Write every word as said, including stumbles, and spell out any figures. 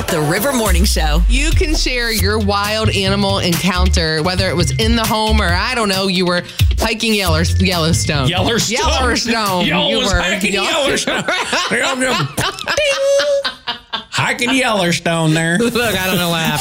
The River Morning Show. You can share your wild animal encounter, whether it was in the home or, I don't know, you were hiking Yeller- Yellowstone. Yellowstone. Yellowstone. Yo, you was were. hiking Yell- Yellowstone. Hiking Yellowstone there. Look, I don't know what happened.